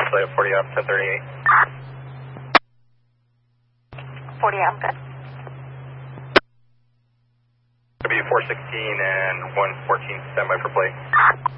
play at 40 up, 1038. 40 up, good. W 416 and 114, standby for play.